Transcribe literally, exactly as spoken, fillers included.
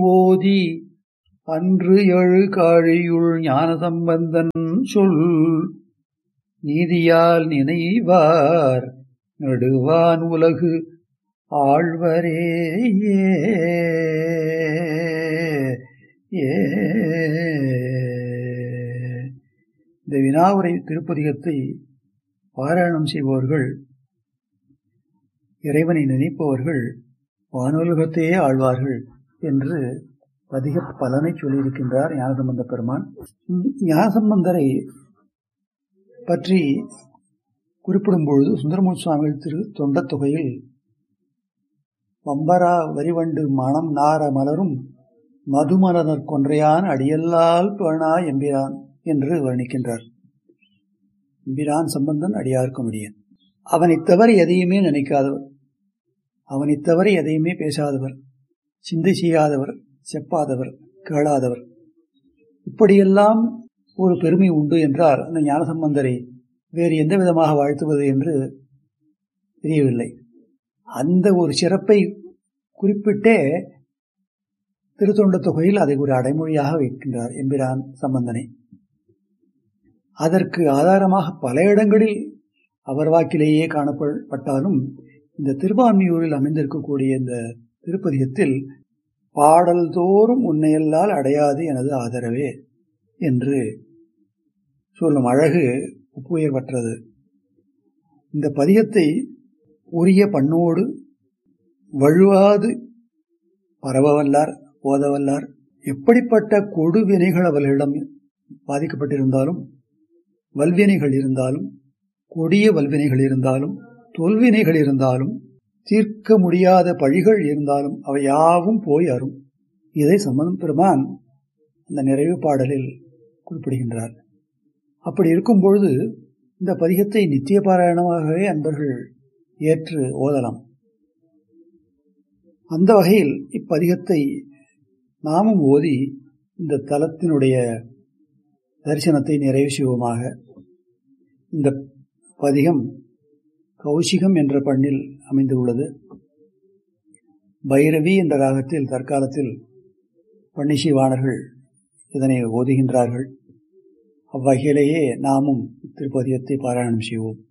ஓதி அன்று எழு காழியுள் ஞானசம்பந்தன் சொல் நீதியால் நினைவார் நடுவான் உலகு ஆழ்வரேயே. இந்த வினாவுரை திருப்பதிகத்தை பாராயணம் செய்பவர்கள், இறைவனை நினைப்பவர்கள் வானுலகத்தையே ஆழ்வார்கள் என்று பதிக பலனை சொல்லியிருக்கின்றார் ஞானசம்பந்த பெருமான். ஞானசம்பந்தரை பற்றி குறிப்பிடும் பொழுது சுந்தரமூர்த்தி சுவாமிகள் திரு தொண்டத் தொகையில் வம்பரா வரிவண்டு மணம் நார மலரும் மதுமலர் கொன்றையான் அடியல்லால் பேணா எம்பிரான் என்று வர்ணிக்கின்றார். எம்பிரான் சம்பந்தன் அடியார்க்கும் அடியன். அவனைத் தவிர எதையுமே நினைக்காதவர், அவனைத் தவிர எதையுமே பேசாதவர், சிந்தை செய்யாதவர், செப்பாதவர், கேளாதவர். இப்படியெல்லாம் ஒரு பெருமை உண்டு என்றால் அந்த ஞானசம்பந்தரை வேறு எந்த விதமாக வாழ்த்துவது என்று தெரியவில்லை. அந்த ஒரு சிறப்பை குறிப்பிட்டே திருத்தொண்ட தொகையில் அதை ஒரு அடைமொழியாக வைக்கின்றார் எம்பிரான் சம்பந்தனை. அதற்கு ஆதாரமாக பல இடங்களில் அவர் வாக்கிலேயே காணப்பட்டாலும் இந்த திருவான்மியூரில் அமைந்திருக்கக்கூடிய இந்த திருப்பதிகத்தில் பாடல் தோறும் உன்னையல்லால் அடையாது எனது ஆதரவே என்று சொல்லும் அழகு ஒப்புயர்வற்றது. இந்த பதிகத்தை உரிய பண்ணோடு வழுவாது பரவவல்லார் போதவல்லார். எப்படிப்பட்ட கொடுவினைகள் அவர்களிடம் பாதிக்கப்பட்டிருந்தாலும், வல்வினைகள் இருந்தாலும், கொடிய வல்வினைகள் இருந்தாலும், தொல்வினைகள் இருந்தாலும், தீர்க்க முடியாத பழிகள் இருந்தாலும் அவை யாவும் போய் அரும். இதை சம்பந்த பெருமான் அந்த நிறைவு பாடலில் குறிப்பிடுகின்றார். அப்படி இருக்கும் பொழுது இந்த பதிகத்தை நித்திய பாராயணமாகவே அன்பர்கள் ஏற்று ஓதலாம். அந்த வகையில் இப்பதிகத்தை நாமும் ஓதி இந்த தலத்தினுடைய தரிசனத்தை நிறைவு செய்வோமாக. இந்த பதிகம் கௌசிகம் என்ற பண்ணில் அமைந்துள்ளது. பைரவி என்ற ராகத்தில் தற்காலத்தில் பன்னிசை வாணர்கள் இதனை ஓதுகின்றார்கள். அவ்வகையிலேயே நாமும் திருப்பதிகத்தை பாராயணம் செய்வோம்.